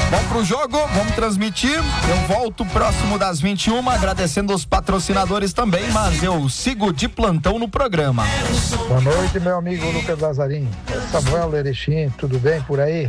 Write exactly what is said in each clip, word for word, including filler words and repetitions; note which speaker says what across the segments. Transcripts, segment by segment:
Speaker 1: Vamos pro jogo, vamos transmitir. Eu volto próximo das vinte e uma, agradecendo os patrocinadores também, mas eu sigo de plantão no programa.
Speaker 2: Boa noite, meu amigo Lucas Lazarim. Samuel Erechim, tudo bem por aí?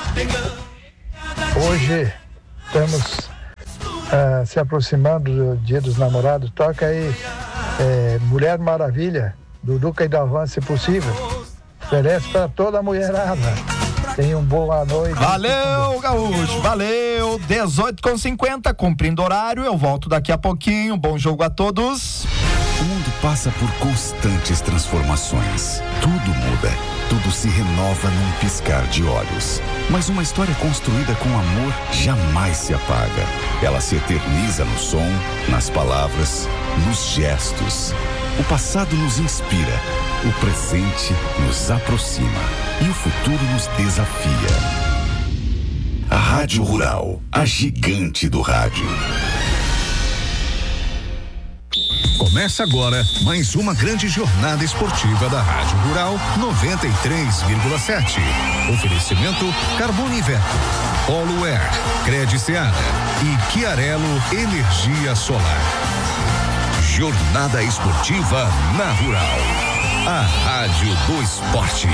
Speaker 2: Hoje estamos uh, se aproximando do Dia dos Namorados. Toca aí é, Mulher Maravilha, do Duca e Dalvan, se possível. Oferece para toda a mulherada. Tenha uma boa noite.
Speaker 1: Valeu, Gaúcho, valeu. dezoito com cinquenta, cumprindo horário. Eu volto daqui a pouquinho. Bom jogo a todos.
Speaker 3: O mundo passa por constantes transformações. Tudo muda, tudo se renova num piscar de olhos. Mas uma história construída com amor jamais se apaga. Ela se eterniza no som, nas palavras, nos gestos. O passado nos inspira, o presente nos aproxima e o futuro nos desafia. A Rádio Rural, a gigante do rádio.
Speaker 4: Começa agora mais uma grande jornada esportiva da Rádio Rural noventa e três vírgula sete. Oferecimento Carbone Iveco, Polo Air, Cred Seara e Chiarello Energia Solar. Jornada esportiva na Rural. A Rádio do Esporte.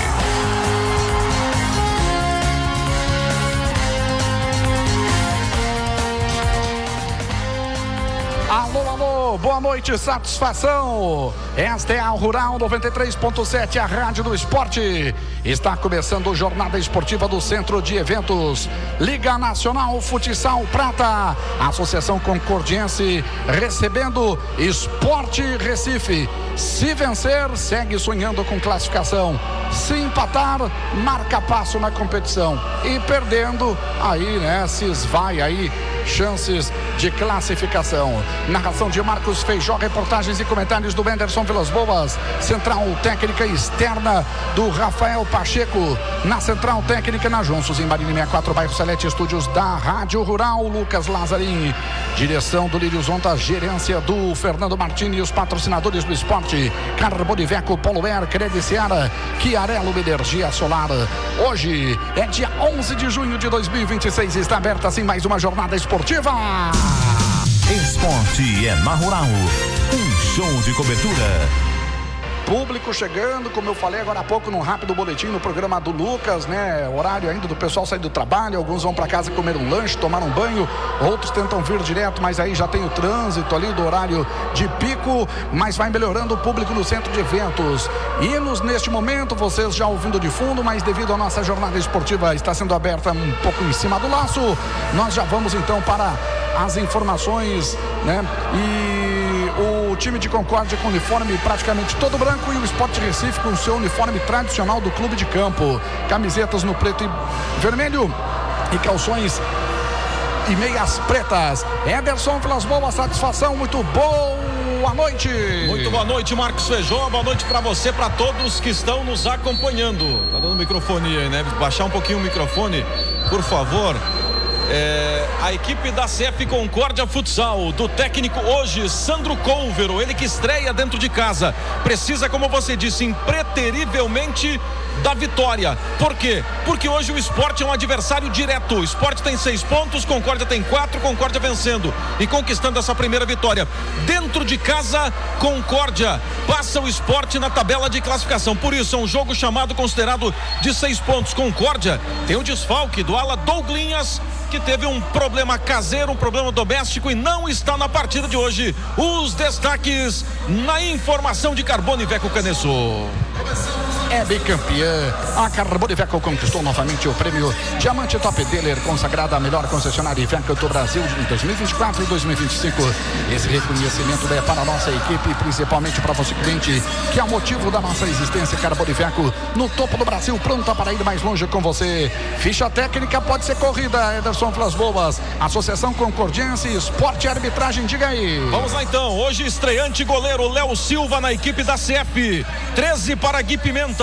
Speaker 5: Alô, alô, boa noite, satisfação. Esta é a Rural noventa e três ponto sete, a Rádio do Esporte. Está começando a jornada esportiva do Centro de Eventos. Liga Nacional Futsal Prata, Associação Concordiense recebendo Esporte Recife. Se vencer, segue sonhando com classificação. Se empatar, marca passo na competição. E perdendo, aí, né, se esvai aí chances de classificação. Narração de Marcos Feijó, reportagens e comentários do Anderson Vilas Boas. Central técnica externa do Rafael Pacheco. Na central técnica na João Suzin Marini sessenta e quatro, bairro Celeste, estúdios da Rádio Rural, Lucas Lazarim. Direção do Lírio Zonta, gerência do Fernando Martini e os patrocinadores do esporte. Carbone Iveco, Polo Air, Cred Seara, Chiarello Energia Solar. Hoje é dia onze de junho de dois mil e vinte e seis. Está aberta assim mais uma jornada esportiva.
Speaker 6: Esporte é na Rural. Um show de cobertura.
Speaker 5: Público chegando, como eu falei agora há pouco num rápido boletim no programa do Lucas, né? Horário ainda do pessoal sair do trabalho, alguns vão para casa comer um lanche, tomar um banho, outros tentam vir direto, mas aí já tem o trânsito ali do horário de pico, mas vai melhorando o público no centro de eventos. Hinos neste momento, vocês já ouvindo de fundo, mas devido à nossa jornada esportiva está sendo aberta um pouco em cima do laço, nós já vamos então para as informações, né? E o time de Concórdia com uniforme praticamente todo branco e o Sport Recife com seu uniforme tradicional do clube de campo. Camisetas no preto e vermelho e calções e meias pretas. Ederson Vilas Boas, satisfação, muito boa noite.
Speaker 7: Muito boa noite, Marcos Feijó, boa noite para você, para todos que estão nos acompanhando. Tá dando microfone aí, né? Baixar um pouquinho o microfone, por favor. É, a equipe da C F Concórdia Futsal, do técnico hoje, Sandro Couvero, ele que estreia dentro de casa, precisa, como você disse, impreterivelmente da vitória. Por quê? Porque hoje o Sport é um adversário direto. O Sport tem seis pontos, Concórdia tem quatro, Concórdia vencendo e conquistando essa primeira vitória. Dentro de casa, Concórdia passa o Sport na tabela de classificação. Por isso, é um jogo chamado, considerado de seis pontos. Concórdia tem o desfalque do ala Douglinhas, que teve um problema caseiro, um problema doméstico e não está na partida de hoje. Os destaques na informação de Carbone Iveco Canesso.
Speaker 5: É bicampeã. A Carbone Iveco conquistou novamente o prêmio Diamante Top Dealer, consagrada a melhor concessionária Iveco do Brasil em dois mil e vinte e quatro e dois mil e vinte e cinco. Esse reconhecimento é para a nossa equipe, principalmente para você, cliente, que é o motivo da nossa existência. Carbone Iveco no topo do Brasil, pronta para ir mais longe com você. Ficha técnica pode ser corrida, Ederson Vilas Boas. Associação Concordiense, Esporte e Arbitragem, diga aí.
Speaker 7: Vamos lá então, hoje estreante goleiro Léo Silva na equipe da C F. treze para Gui Pimenta,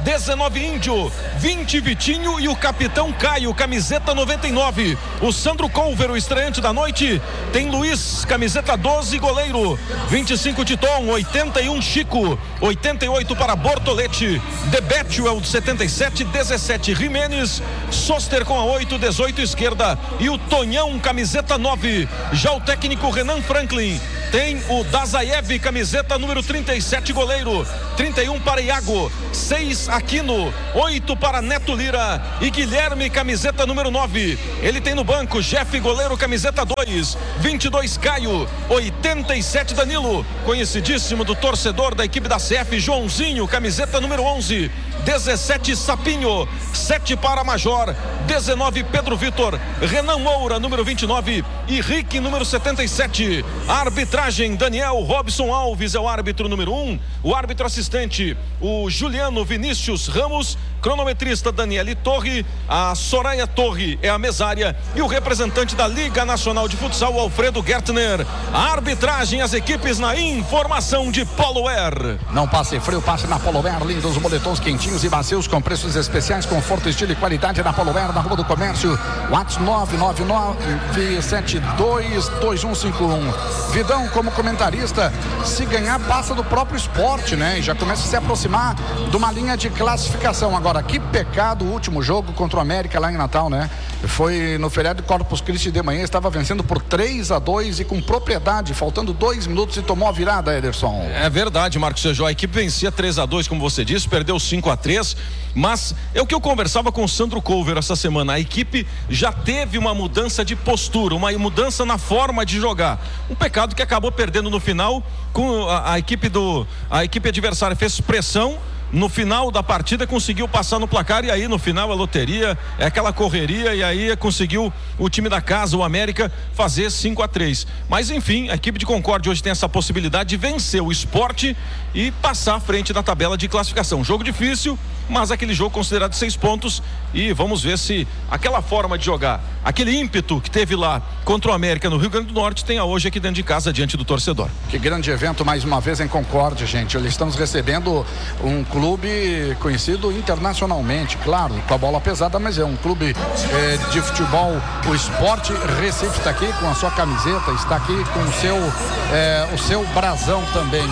Speaker 7: dezenove Índio, vinte Vitinho e o capitão Caio, camiseta noventa e nove. O Sandro Colver, o estreante da noite, tem Luiz, camiseta doze, goleiro, vinte e cinco Titon, oitenta e um Chico, oitenta e oito para Bortolete, Debetio é o setenta e sete, dezessete Jimenez, Soster com a oito, dezoito esquerda e o Tonhão, camiseta nove. Já o técnico Renan Franklin tem o Dazaev, camiseta número trinta e sete, goleiro, trinta e um para Iago, seis Aquino, oito para Neto Lira e Guilherme, camiseta número nove. Ele tem no banco Jeff, goleiro, camiseta dois, vinte e dois Caio, oitenta e sete Danilo, conhecidíssimo do torcedor da equipe da C F, Joãozinho, camiseta número onze, dezessete Sapinho, sete para Major, dezenove Pedro Vitor, Renan Moura, número vinte e nove e Rick, número setenta e sete. A arbitragem, Daniel Robson Alves é o árbitro número um, o árbitro assistente, o Juliano Vinícius Ramos, cronometrista Daniele Torre, a Soraya Torre é a mesária e o representante da Liga Nacional de Futsal, o Alfredo Gertner. A arbitragem, as equipes na informação de Polo Air.
Speaker 5: Não passe frio, passe na Polo Air, lindos moletons quentinhos e macios com preços especiais, conforto, estilo e qualidade na Polo Air, na Rua do Comércio, WhatsApp nove nove nove sete dois dois um cinco um. Vidão, como comentarista, se ganhar passa do próprio esporte, né? E já começa a se aproximar de uma linha de classificação. Agora, que pecado o último jogo contra o América lá em Natal, né? Foi no feriado de Corpus Christi de manhã, estava vencendo por três a dois e com propriedade, faltando dois minutos e tomou a virada, Ederson.
Speaker 7: É verdade, Marcos Sejó, a equipe vencia três a dois, como você disse, perdeu cinco a três, mas é o que eu conversava com o Sandro Colver essa semana, a equipe já teve uma mudança de postura, uma mudança na forma de jogar, um pecado que acabou perdendo no final, com a, a equipe do, a equipe adversária fez pressão, no final da partida conseguiu passar no placar e aí no final a loteria, é aquela correria e aí conseguiu o time da casa, o América, fazer cinco a três. Mas enfim, a equipe de Concórdia hoje tem essa possibilidade de vencer o Sport e passar à frente da tabela de classificação. Jogo difícil, mas aquele jogo considerado seis pontos e vamos ver se aquela forma de jogar, aquele ímpeto que teve lá contra o América no Rio Grande do Norte tenha hoje aqui dentro de casa diante do torcedor.
Speaker 5: Que grande evento mais uma vez em Concórdia, gente. Estamos recebendo um clube conhecido internacionalmente, claro, com a bola pesada, mas é um clube eh, de futebol. O Sport Recife está aqui com a sua camiseta, está aqui com o seu, eh, o seu brasão também.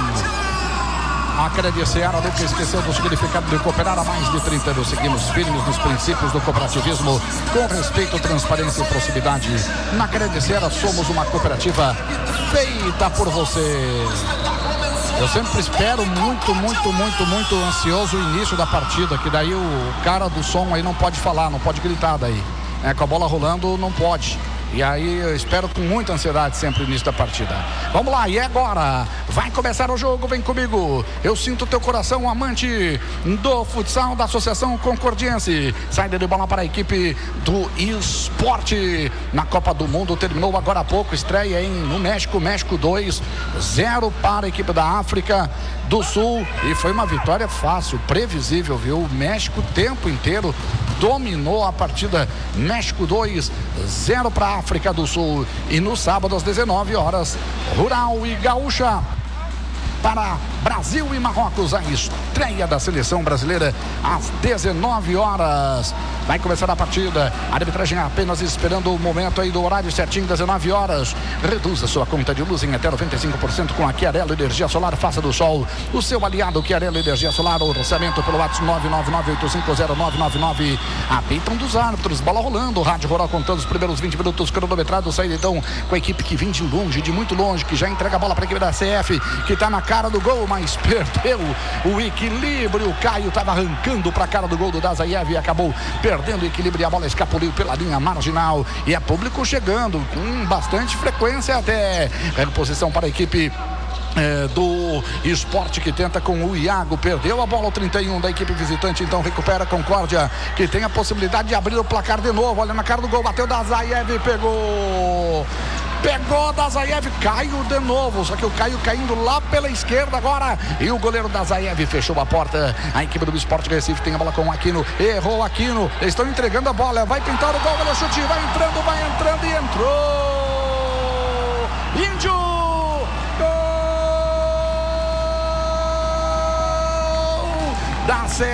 Speaker 5: Agradecer a Luca, esqueceu do significado de cooperar há mais de trinta anos. Seguimos firmes nos princípios do cooperativismo com respeito, transparência e proximidade. Na Agradecer, somos uma cooperativa feita por você. Eu sempre espero muito, muito, muito, muito ansioso o início da partida, que daí o cara do som aí não pode falar, não pode gritar daí. É, com a bola rolando não pode. E aí eu espero com muita ansiedade sempre o início da partida. Vamos lá, e agora? Vai começar o jogo, vem comigo. Eu sinto teu coração, amante do futsal da Associação Concordiense. Saída de bola para a equipe do esporte na Copa do Mundo. Terminou agora há pouco, estreia em, no México, México dois, zero para a equipe da África do Sul. E foi uma vitória fácil, previsível, viu? O México o tempo inteiro dominou a partida. México dois, zero para a África do Sul. E no sábado às dezenove horas, Rural e Gaúcha para Brasil e Marrocos, a estreia da seleção brasileira às dezenove horas. Vai começar a partida, a arbitragem apenas esperando o momento aí do horário certinho, dezenove horas. Reduza sua conta de luz em até noventa e cinco por cento com a Chiarello Energia Solar. Faça do sol o seu aliado. Chiarello Energia Solar, o orçamento pelo WhatsApp nove nove nove oito cinco zero nove nove nove. Apitam dos árbitros, bola rolando, Rádio Rural contando os primeiros vinte minutos, cronometrado, saída então com a equipe que vem de longe, de muito longe, que já entrega a bola para a equipe da C F, que está na cara do gol, mas perdeu o equilíbrio. O Caio estava arrancando para a cara do gol do Dazaev e acabou perdendo o equilíbrio e a bola escapuliu pela linha marginal. E é público chegando com bastante frequência até. Reposição para a equipe É, do esporte, que tenta com o Iago, perdeu a bola, o trinta e um da equipe visitante, então recupera a Concórdia, que tem a possibilidade de abrir o placar de novo. Olha na cara do gol, bateu Dazaev, pegou Pegou Dazaev, Caio de novo, só que o Caio caindo lá pela esquerda agora, e o goleiro Dazaev fechou a porta. A equipe do Sport Recife tem a bola com o Aquino, errou o Aquino, eles estão entregando a bola, vai pintar o gol, olha o chute, vai entrando, vai entrando e entrou Índio. da C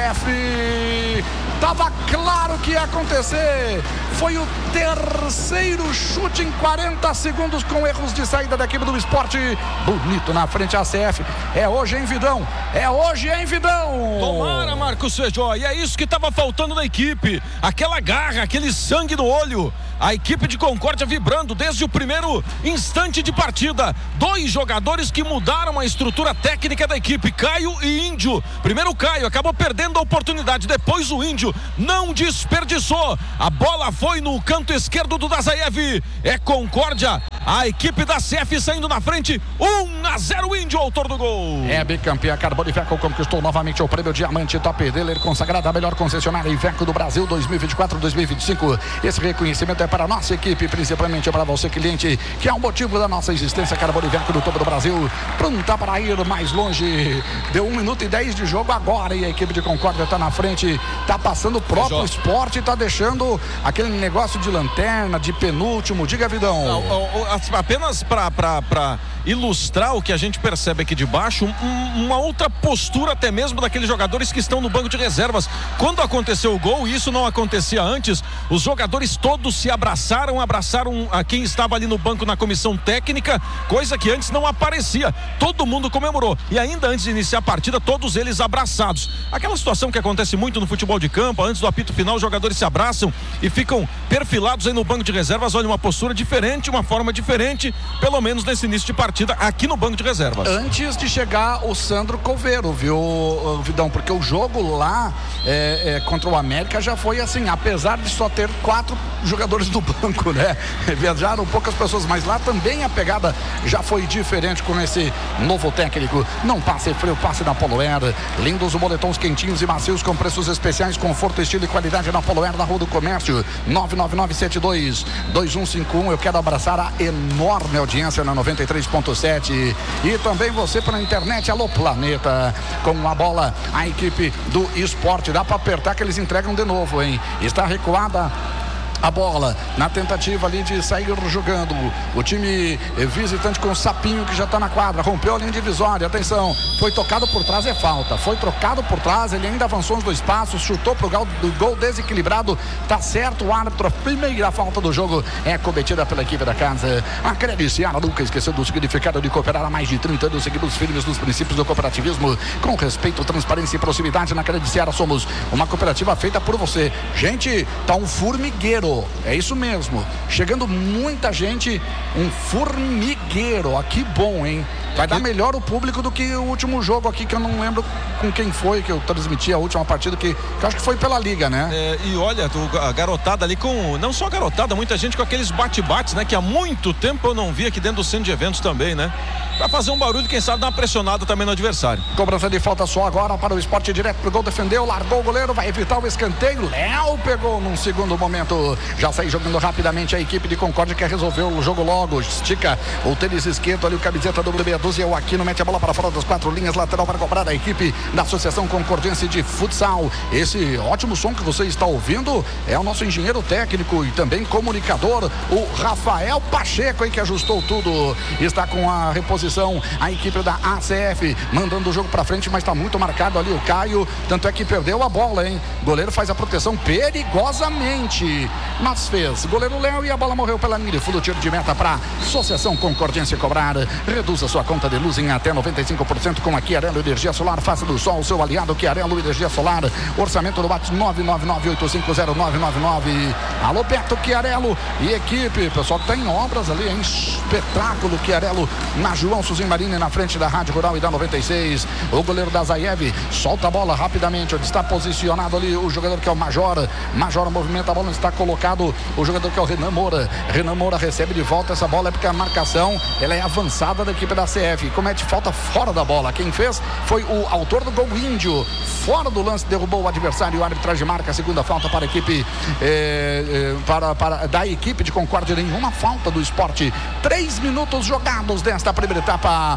Speaker 5: F. Tava claro que ia acontecer. Foi o terceiro chute em quarenta segundos com erros de saída da equipe do Esporte. Bonito na frente a C F. É hoje, hein, Vidão? É hoje, hein, Vidão?
Speaker 7: Tomara, Marcos Feijó. E é isso que estava faltando na equipe. Aquela garra, aquele sangue no olho. A equipe de Concórdia vibrando desde o primeiro instante de partida. Dois jogadores que mudaram a estrutura técnica da equipe, Caio e Índio. Primeiro o Caio acabou perdendo a oportunidade, depois o Índio não desperdiçou. A bola foi no canto esquerdo do Dazaev. É Concórdia, a equipe da C F saindo na frente. um a zero Índio, autor do gol.
Speaker 5: É bicampeã Carbone Iveco, conquistou novamente o prêmio Diamante Top Dealer, consagrada a melhor concessionária Iveco do Brasil dois mil e vinte e quatro dois mil e vinte e cinco. Esse reconhecimento é para a nossa equipe, principalmente para você, cliente, que é o motivo da nossa existência. Carbone Iveco do topo do Brasil, pronta para ir mais longe. Deu um minuto e dez de jogo agora e a equipe de Concórdia está na frente, está passando o próprio Esporte, está deixando aquele negócio de lanterna, de penúltimo. Diga, Vidão.
Speaker 7: Não, apenas para ilustrar o que a gente percebe aqui de baixo, um, uma outra postura até mesmo daqueles jogadores que estão no banco de reservas. Quando aconteceu o gol, e isso não acontecia antes, os jogadores todos se abraçaram, abraçaram a quem estava ali no banco na comissão técnica, coisa que antes não aparecia. Todo mundo comemorou. E ainda antes de iniciar a partida, todos eles abraçados. Aquela situação que acontece muito no futebol de campo, antes do apito final, os jogadores se abraçam e ficam perfilados aí no banco de reservas. Olha, uma postura diferente, uma forma diferente, pelo menos nesse início de partida aqui no banco de reservas.
Speaker 5: Antes de chegar o Sandro Coveiro, viu, Vidão? Porque o jogo lá é, é, contra o América já foi assim, apesar de só ter quatro jogadores no banco, né? Viajaram poucas pessoas, mas lá também a pegada já foi diferente com esse novo técnico. Não passe frio, passe na Polo Air. Lindos moletons quentinhos e macios com preços especiais, conforto, estilo e qualidade na Polo Air, na Rua do Comércio, nove nove nove sete dois dois um cinco um. Eu quero abraçar a enorme audiência na noventa e três ponto sete e também você pela internet. Alô Planeta, com a bola a equipe do Esporte, dá para apertar que eles entregam de novo, hein? Está recuada a bola na tentativa ali de sair jogando. O time visitante com o Sapinho, que já está na quadra, rompeu a linha divisória. Atenção, foi tocado por trás, é falta. Foi trocado por trás, ele ainda avançou uns dois passos, chutou pro gol, do gol desequilibrado. Tá certo o árbitro, a primeira falta do jogo é cometida pela equipe da casa. A credenciada nunca esqueceu do significado de cooperar há mais de trinta anos, seguimos firmes nos princípios do cooperativismo, com respeito, transparência e proximidade. Na Credenciada somos uma cooperativa feita por você. Gente, tá um formigueiro. É isso mesmo, chegando muita gente, um formigueiro. Aqui bom, hein? Vai dar melhor o público do que o último jogo aqui, que eu não lembro com quem foi que eu transmiti a última partida, que, que eu acho que foi pela Liga, né?
Speaker 7: É, e olha, a garotada ali com, não só a garotada, muita gente com aqueles bate-bates, né? Que há muito tempo eu não vi aqui dentro do centro de eventos também, né? Pra fazer um barulho, quem sabe dar uma pressionada também no adversário.
Speaker 5: Cobrança de falta só agora para o Esporte, direto pro gol, defendeu, largou o goleiro, vai evitar o escanteio. Léo pegou num segundo momento, já saiu jogando rapidamente a equipe de Concórdia, que resolveu o jogo logo, estica o tênis esquerdo ali, o camiseta do meia dúzia, o Aquino mete a bola para fora das quatro linhas, lateral para cobrar a equipe da Associação Concordiense de Futsal. Esse ótimo som que você está ouvindo é o nosso engenheiro técnico e também comunicador, o Rafael Pacheco, aí, que ajustou tudo. Está com a reposição a equipe da A C F, mandando o jogo para frente, mas está muito marcado ali o Caio, tanto é que perdeu a bola, hein? Goleiro faz a proteção perigosamente, mas fez. Goleiro Léo e a bola morreu pela linha de fundo, tiro de meta para Associação Concordiense cobrar. Reduz a sua conta de luz em até noventa e cinco por cento com a Chiarello Energia Solar. Faça do sol o seu aliado. Chiarello Energia Solar. Orçamento do WhatsApp nove nove nove oito cinco zero nove nove nove. Alô, Beto Chiarello e equipe. Pessoal que tá em obras ali, hein? Espetáculo Chiarello na João Suzin Marini, na frente da Rádio Rural e da noventa e seis. O goleiro da Zaev solta a bola rapidamente, onde está posicionado ali o jogador que é o Major. Major movimenta a bola, está colocado o jogador que é o Renan Moura. Renan Moura recebe de volta essa bola, é porque a marcação ela é avançada da equipe da C F. Comete falta fora da bola. Quem fez foi o autor do gol, Índio. Fora do lance, derrubou o adversário. O árbitro de marca, segunda falta para a equipe eh, eh, para, para, da equipe de Concórdia. Nenhuma falta do Esporte. Três minutos jogados desta primeira etapa.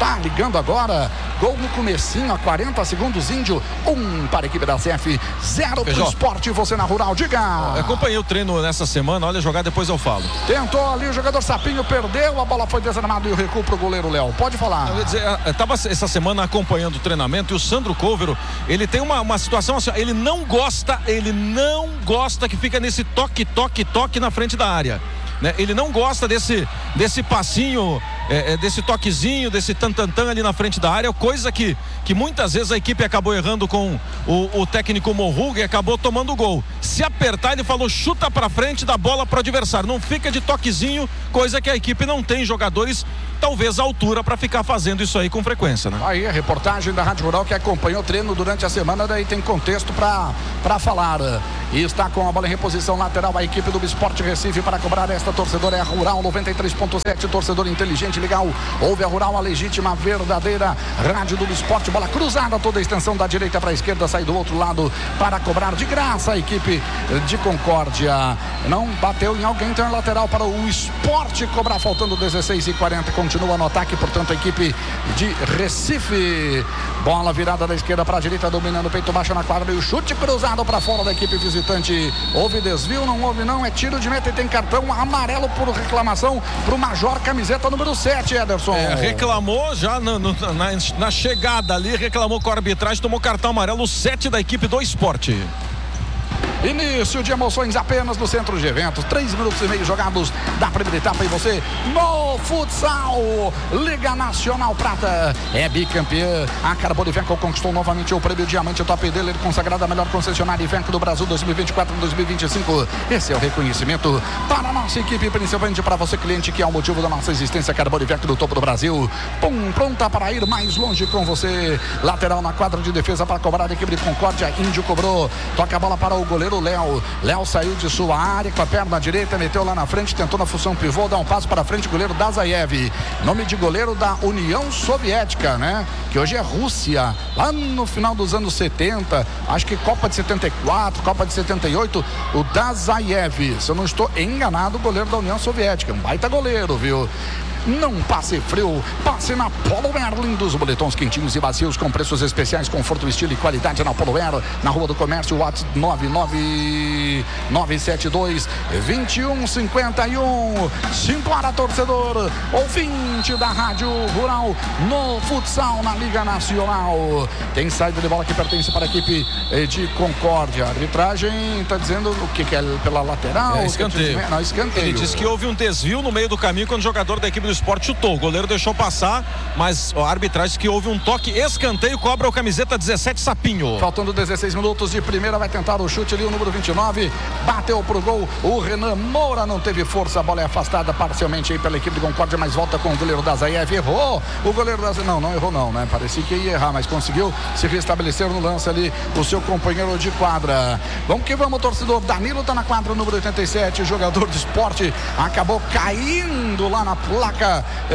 Speaker 5: está ligando agora. Gol no comecinho, a quarenta segundos, Índio. Um para a equipe da C F, zero para o Sport. Você na Rural, diga.
Speaker 7: Eu acompanhei o treino nessa semana, olha, jogar depois eu falo.
Speaker 5: Tentou ali, o jogador Sapinho perdeu, a bola foi desarmada e o recuo para o goleiro Léo. Pode falar.
Speaker 7: Eu ia dizer, eu estava essa semana acompanhando o treinamento e o Sandro Couvero, ele tem uma, uma situação assim, ele não gosta, ele não gosta que fica nesse toque, toque, toque na frente da área. Né? Ele não gosta desse, desse passinho, é, desse toquezinho, desse tantantan ali na frente da área, coisa que, que muitas vezes a equipe acabou errando com o, o técnico Morruga e acabou tomando o gol. Se apertar, ele falou, chuta pra frente, dá bola pro adversário, não fica de toquezinho, coisa que a equipe não tem jogadores, talvez à altura, para ficar fazendo isso aí com frequência, né?
Speaker 5: Aí a reportagem da Rádio Rural que acompanhou o treino durante a semana, daí tem contexto para para falar. E está com a bola em reposição lateral a equipe do Sport Recife para cobrar esta torcedora é a Rural noventa e três ponto sete, torcedor inteligente, legal. Ouve a Rural, a legítima, verdadeira rádio do Sport. Bola cruzada, toda a extensão da direita para a esquerda, sai do outro lado para cobrar de graça a equipe de Concórdia. Não bateu em alguém, então é lateral para o Sport cobrar, faltando dezesseis e quarenta. Continua no ataque, portanto, a equipe de Recife. Bola virada da esquerda para a direita, dominando o peito baixo na quadra e o chute cruzado para fora da equipe visitante. Houve desvio, não houve não, é tiro de meta e tem cartão amarelo por reclamação para o Major, camiseta número sete, Ederson.
Speaker 7: É, reclamou já no, no, na, na chegada ali, reclamou com a arbitragem, tomou cartão amarelo, sete da equipe do Sport.
Speaker 5: Início de emoções apenas no centro de eventos. Três minutos e meio jogados da primeira etapa e você no futsal. Liga Nacional Prata é bicampeã. A Carbone Iveco conquistou novamente o prêmio Diamante Top Dealer, consagrado a melhor concessionária Iveco do Brasil dois mil e vinte e quatro a dois mil e vinte e cinco. Esse é o reconhecimento para a nossa equipe, principalmente para você, cliente, que é o motivo da nossa existência. Carbone Iveco do topo do Brasil. Pum, pronta para ir mais longe com você. Lateral na quadra de defesa para cobrar a equipe de Concórdia. Índio cobrou. Toca a bola para o goleiro Léo. Léo saiu de sua área com a perna direita, meteu lá na frente, tentou na função pivô, dá um passo para frente, goleiro Dazaev, nome de goleiro da União Soviética, né? Que hoje é Rússia, lá no final dos anos setenta, acho que Copa de setenta e quatro, Copa de setenta e oito, o Dazaev, se eu não estou enganado, goleiro da União Soviética, um baita goleiro, viu? Não passe frio, passe na Polo Air, lindos boletons quentinhos e macios com preços especiais, conforto, estilo e qualidade na Polo Air, na Rua do Comércio, WhatsApp nove nove nove sete dois, dois um cinco um. Simbora, torcedor, ouvinte da Rádio Rural no futsal na Liga Nacional. Tem saída de bola que pertence para a equipe de Concórdia. A arbitragem está dizendo o que, que é pela lateral?
Speaker 7: É, escanteio.
Speaker 5: Não, escanteio.
Speaker 7: Ele disse que houve um desvio no meio do caminho quando o jogador da equipe do Sport chutou, o goleiro deixou passar, mas a arbitragem disse que houve um toque, escanteio, cobra o camiseta dezessete, Sapinho.
Speaker 5: Faltando dezesseis minutos de primeira, vai tentar o chute ali, o número vinte e nove, bateu pro gol, o Renan Moura não teve força, a bola é afastada parcialmente aí pela equipe de Concórdia, mas volta com o goleiro Dazaev, errou, o goleiro Dazaev, não, não errou não, né, parecia que ia errar, mas conseguiu se restabelecer no lance ali, o seu companheiro de quadra. Vamos que vamos, torcedor, Danilo tá na quadra, número oitenta e sete, jogador de esporte, acabou caindo lá na placa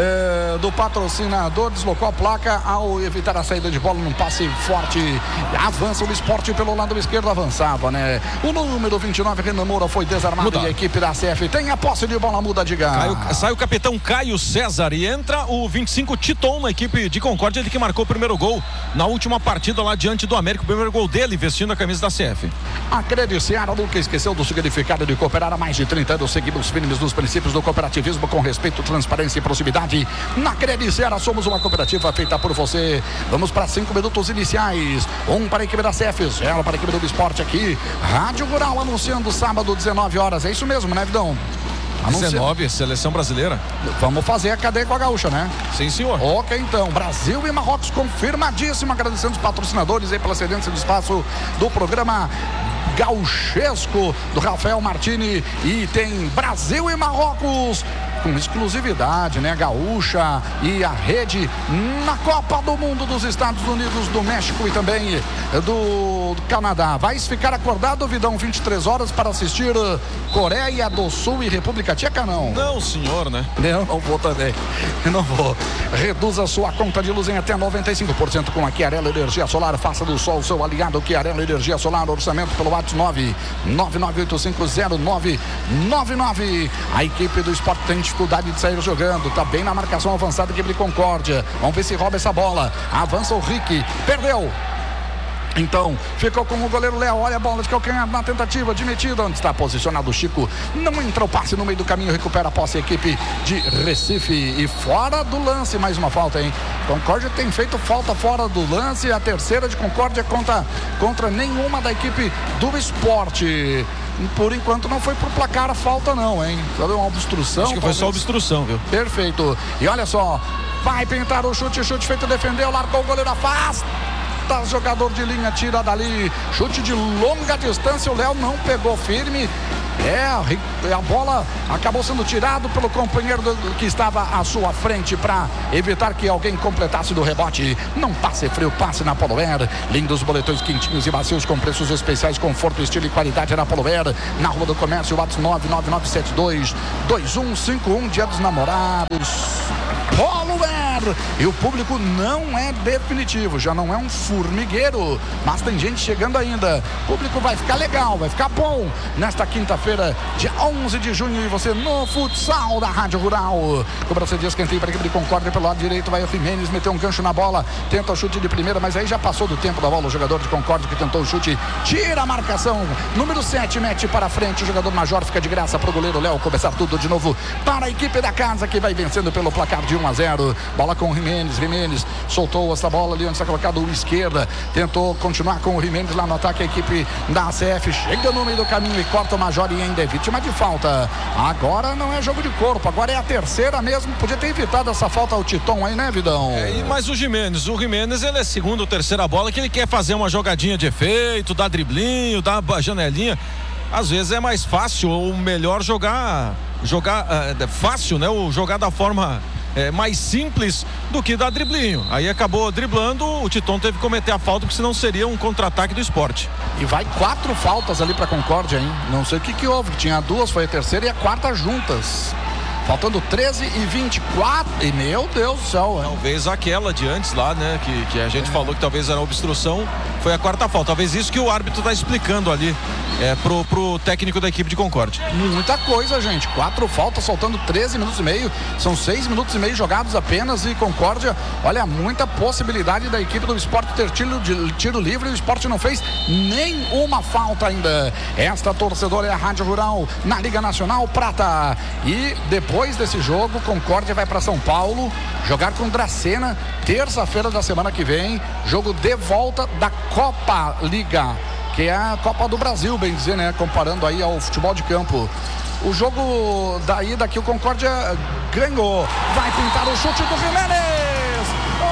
Speaker 5: É, do patrocinador, deslocou a placa ao evitar a saída de bola num passe forte, avança o Sport pelo lado esquerdo, avançava, né? O número vinte e nove, Renan Moura, foi desarmado. Muda. E a equipe da C F tem a posse de bola, muda, diga.
Speaker 7: Caio, sai o capitão Caio César e entra o vinte e cinco, Titon, na equipe de Concórdia, ele que marcou o primeiro gol na última partida lá diante do América, o primeiro gol dele vestindo a camisa da C F.
Speaker 5: A Crediceara nunca esqueceu do significado de cooperar há mais de trinta anos, seguimos firmes nos princípios do cooperativismo com respeito, transparência e proximidade. Na Crediceara somos uma cooperativa feita por você. Vamos para cinco minutos iniciais. Um para a equipe da C F, zero para a equipe do Esporte aqui. Rádio Rural anunciando sábado, dezenove horas. É isso mesmo, né, Vidão?
Speaker 7: Anuncia... dezenove, seleção brasileira.
Speaker 5: Vamos fazer a cadeia com a gaúcha, né?
Speaker 7: Sim, senhor.
Speaker 5: Ok, então, Brasil e Marrocos confirmadíssimo, agradecendo os patrocinadores aí pela cedência do espaço do programa gauchesco do Rafael Martini, e tem Brasil e Marrocos com exclusividade, né? Gaúcha e a rede na Copa do Mundo dos Estados Unidos, do México e também do, do Canadá. Vai ficar acordado, Vidão, vinte e três horas para assistir Coreia do Sul e República Tcheca, não?
Speaker 7: Não, senhor, né?
Speaker 5: Eu não vou também. Eu não vou. Reduza a sua conta de luz em até noventa e cinco por cento com a Chiarello Energia Solar. Faça do sol o seu aliado. Chiarello Energia Solar. Orçamento pelo WhatsApp nove nove nove oito cinco zero nove nove nove. A equipe do Sport tem dificuldade de sair jogando. Tá bem na marcação avançada que ele Concórdia. Vamos ver se rouba essa bola. Avança o Rick. Perdeu. Então, ficou com o goleiro Léo. Olha a bola de calcanhar na tentativa de metida. Onde está posicionado o Chico. Não entra o passe no meio do caminho. Recupera a posse a equipe de Recife. E fora do lance. Mais uma falta, hein? Concórdia tem feito falta fora do lance. A terceira de Concórdia contra, contra nenhuma da equipe do Esporte. Por enquanto não foi pro placar a falta não, hein? Foi uma obstrução.
Speaker 7: Acho que foi só obstrução, viu?
Speaker 5: Perfeito. E olha só. Vai pintar o chute. Chute feito, defendeu. Largou o goleiro, afasta. Jogador de linha, tira dali. Chute de longa distância. O Léo não pegou firme. É, a bola acabou sendo tirado pelo companheiro do, do, que estava à sua frente para evitar que alguém completasse do rebote. Não passe frio, passe na Polo Air. Lindos boletões quentinhos e macios com preços especiais, conforto, estilo e qualidade na Polo Air. Na Rua do Comércio, WhatsApp nove nove nove sete dois dois um cinco um, Dia dos Namorados. Polo Air. E o público não é definitivo, já não é um formigueiro, mas tem gente chegando ainda. O público vai ficar legal, vai ficar bom nesta quinta-feira, dia onze de junho, e você no futsal da Rádio Rural. Cobrança de escanteio para a equipe de Concórdia pelo lado direito, vai o Jimenez, meteu um gancho na bola, tenta o chute de primeira, mas aí já passou do tempo da bola. O jogador de Concórdia que tentou o chute, tira a marcação, número sete, mete para frente, o jogador Major fica de graça para o goleiro Léo começar tudo de novo para a equipe da casa, que vai vencendo pelo placar de um a zero. Bola com o Jimenez, Jimenez soltou essa bola ali onde está colocado o esquerda, tentou continuar com o Jimenez lá no ataque, a equipe da A C F chega no meio do caminho e corta o Major e ainda é vítima de falta. Agora não é jogo de corpo, agora é a terceira mesmo, podia ter evitado essa falta ao Titon aí, né, Vidão?
Speaker 7: É, e mais o Jimenez, o Jimenez ele é segunda ou terceira bola que ele quer fazer uma jogadinha de efeito, dar driblinho, dar janelinha. Às vezes é mais fácil ou melhor jogar, jogar é, fácil, né, ou jogar da forma É, mais simples do que dar driblinho. Aí acabou driblando, o Titon teve que cometer a falta, porque senão seria um contra-ataque do Esporte.
Speaker 5: E vai quatro faltas ali para Concórdia, hein? Não sei o que que houve, tinha duas, foi a terceira e a quarta juntas. Faltando treze e vinte e quatro. E meu Deus do céu. Hein?
Speaker 7: Talvez aquela de antes lá, né? Que, que a gente é. falou que talvez era obstrução. Foi a quarta falta. Talvez isso que o árbitro está explicando ali é, pro, pro técnico da equipe de Concórdia.
Speaker 5: Muita coisa, gente. Quatro faltas, faltando treze minutos e meio. São seis minutos e meio jogados apenas. E Concórdia, olha, muita possibilidade da equipe do Esporte ter tiro, de, tiro livre. O Esporte não fez nenhuma falta ainda. Esta torcedora é a Rádio Rural na Liga Nacional Prata. E depois Depois desse jogo, Concórdia vai para São Paulo jogar com Dracena, terça-feira da semana que vem, jogo de volta da Copa Liga, que é a Copa do Brasil, bem dizer, né? Comparando aí ao futebol de campo. O jogo da ida aqui, o Concórdia ganhou. Vai pintar o chute do Jimenez.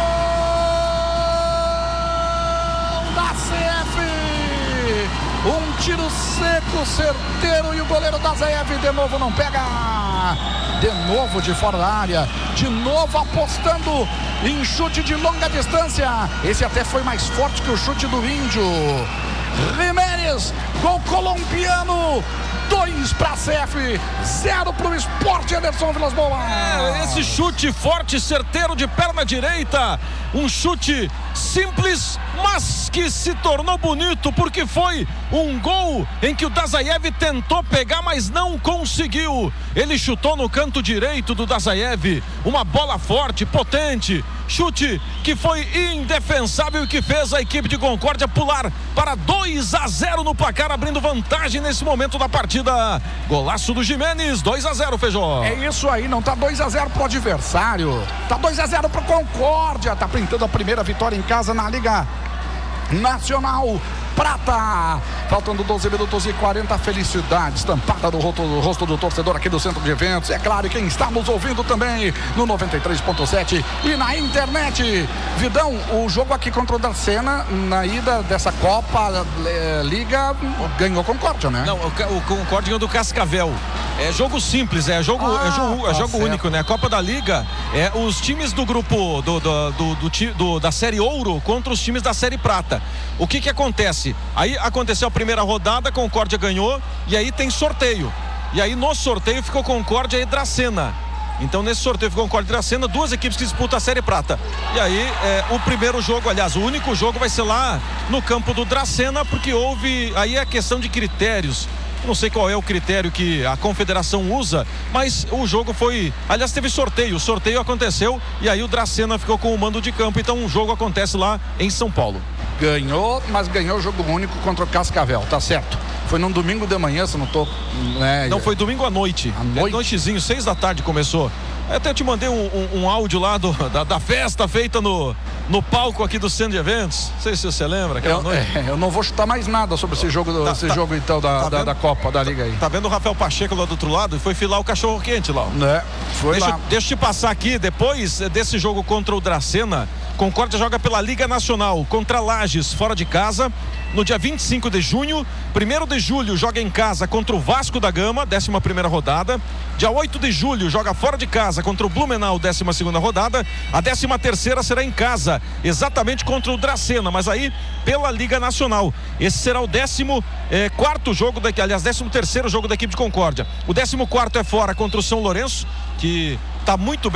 Speaker 5: Gol da C F. Um tiro seco, certeiro, e o goleiro da Z F de novo não pega. De novo de fora da área, de novo apostando em chute de longa distância. Esse até foi mais forte que o chute do Índio. Jimenez, gol colombiano. Dois para a C F, zero para o Esporte. Anderson Vilas Boas.
Speaker 7: É, esse chute forte, certeiro de perna direita. Um chute simples, mas que se tornou bonito, porque foi um gol em que o Dazaev tentou pegar, mas não conseguiu. Ele chutou no canto direito do Dazaev. Uma bola forte, potente. Chute que foi indefensável e que fez a equipe de Concórdia pular para dois a zero no placar, abrindo vantagem nesse momento da partida. Golaço do Jimenez, dois a zero, Feijó.
Speaker 5: É isso aí, não tá dois a zero pro adversário, tá dois a zero pro Concórdia, tá pintando a primeira vitória em casa na Liga Nacional Prata. Faltando doze minutos e quarenta, felicidade estampada no rosto, no rosto do torcedor aqui do Centro de Eventos. É claro, quem está nos ouvindo também no noventa e três ponto sete e na internet. Vidão, o jogo aqui contra o Dracena, na ida dessa Copa é, Liga, ganhou Concórdia, né?
Speaker 7: Não, o, o Concórdia ganhou do Cascavel. É jogo simples, é jogo, ah, é jogo, é jogo tá único, né? A Copa da Liga é os times do grupo do, do, do, do, do, da Série Ouro contra os times da Série Prata. O que que acontece? Aí aconteceu a primeira rodada, Concórdia ganhou, e aí tem sorteio. E aí no sorteio ficou Concórdia e Dracena. Então nesse sorteio ficou Concórdia e Dracena, duas equipes que disputam a Série Prata. E aí é, o primeiro jogo, aliás, o único jogo vai ser lá no campo do Dracena, porque houve aí a questão de critérios. Não sei qual é o critério que a confederação usa, mas o jogo foi, aliás, teve sorteio, o sorteio aconteceu e aí o Dracena ficou com o mando de campo, então o jogo acontece lá em São Paulo.
Speaker 5: Ganhou, mas ganhou o jogo único contra o Cascavel, tá certo. Foi num domingo de manhã, se não tô... Né?
Speaker 7: Não, foi domingo à noite.
Speaker 5: À noite?
Speaker 7: É noitezinho, seis da tarde começou. Eu até te mandei um, um, um áudio lá do, da, da festa feita no, no palco aqui do centro de eventos. Não sei se você lembra aquela
Speaker 5: eu,
Speaker 7: noite.
Speaker 5: É, eu não vou chutar mais nada sobre esse jogo, do,
Speaker 7: Tá,
Speaker 5: esse
Speaker 7: tá,
Speaker 5: jogo então da,
Speaker 7: tá
Speaker 5: da,
Speaker 7: vendo?
Speaker 5: da Copa, da Liga aí.
Speaker 7: Tá vendo o Rafael Pacheco lá do outro lado? Foi filar o cachorro quente lá. Ó.
Speaker 5: É, foi
Speaker 7: deixa,
Speaker 5: lá.
Speaker 7: deixa eu te passar aqui, depois desse jogo contra o Dracena, Concórdia joga pela Liga Nacional contra Lages, fora de casa, no dia vinte e cinco de junho. Primeiro de julho joga em casa contra o Vasco da Gama, décima primeira rodada. Dia oito de julho joga fora de casa contra o Blumenau, décima segunda rodada. A décima terceira será em casa, exatamente contra o Dracena, mas aí pela Liga Nacional. Esse será o décimo eh, quarto jogo, da, aliás, décimo terceiro jogo da equipe de Concórdia. O décimo quarto é fora contra o São Lourenço, que está muito bem.